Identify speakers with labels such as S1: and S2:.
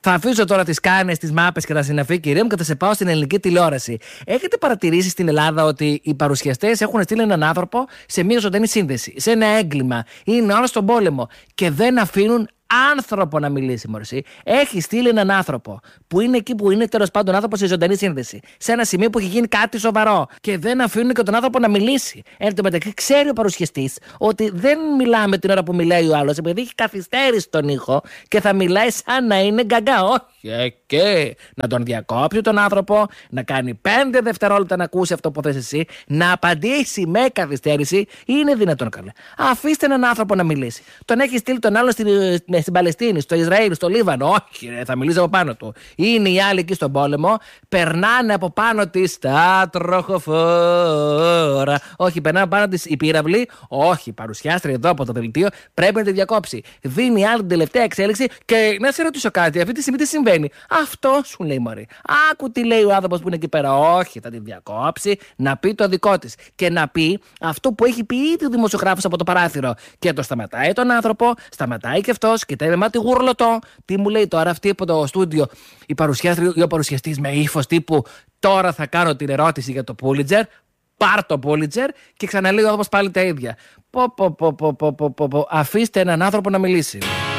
S1: Θα αφήσω τώρα τις κάνες, τις μάπες και τα συναφή, κυρία μου, και θα σε πάω στην ελληνική τηλεόραση. Έχετε παρατηρήσει στην Ελλάδα ότι οι παρουσιαστές έχουν στείλει έναν άνθρωπο σε μια ζωντανή σύνδεση, σε ένα έγκλημα, είναι όλο στον πόλεμο και δεν αφήνουν άνθρωπο να μιλήσει, μωρσή. Έχει στείλει έναν άνθρωπο που είναι εκεί που είναι, τέλος πάντων, άνθρωπο σε ζωντανή σύνδεση. Σε ένα σημείο που έχει γίνει κάτι σοβαρό. Και δεν αφήνουν και τον άνθρωπο να μιλήσει. Εν τω μεταξύ, ξέρει ο παρουσιαστής ότι δεν μιλάμε την ώρα που μιλάει ο άλλος, επειδή έχει καθυστέρηση τον ήχο και θα μιλάει σαν να είναι γκαγκά. Όχι, και να τον διακόψει τον άνθρωπο, να κάνει 5 δευτερόλεπτα να ακούσει αυτό που θες εσύ, να απαντήσει με καθυστέρηση. Είναι δυνατόν, καλέ? Αφήστε έναν άνθρωπο να μιλήσει. Τον έχει στείλει τον άλλο στην Παλαιστίνη, στο Ισραήλ, στο Λίβανο. Όχι, ρε, θα μιλήσει από πάνω του. Είναι οι άλλοι εκεί στον πόλεμο, περνάνε από πάνω τη τα τροχοφόρα. Όχι, περνάνε από πάνω τη η πύραυλη. Όχι, παρουσιάστρια εδώ από το δελτίο, πρέπει να τη διακόψει. Δίνει άλλη την τελευταία εξέλιξη και να σε ρωτήσω κάτι, αυτή τη στιγμή τι συμβαίνει? Αυτό σου λέει, μωρή. Άκου τι λέει ο άνθρωπος που είναι εκεί πέρα. Όχι, θα τη διακόψει, να πει το δικό τη. Και να πει αυτό που έχει πει ήδη ο δημοσιογράφος από το παράθυρο. Και το σταματάει τον άνθρωπο, σταματάει και αυτό. Κοιτάει με μάτι γουρλωτό. Τι μου λέει τώρα αυτή από το στούντιο, η παρουσιάστρια ή ο παρουσιαστής, με ύφος τύπου τώρα θα κάνω την ερώτηση για το Pulitzer. Πάρ το Pulitzer και ξαναλέει ο άνθρωπος πάλι τα ίδια. Αφήστε έναν άνθρωπο να μιλήσει.